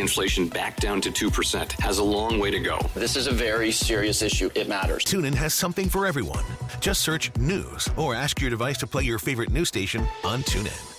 inflation back down to 2% has a long way to go. This is a very serious issue. It matters. TuneIn has something for everyone. Just search news or ask your device to play your favorite news station on TuneIn.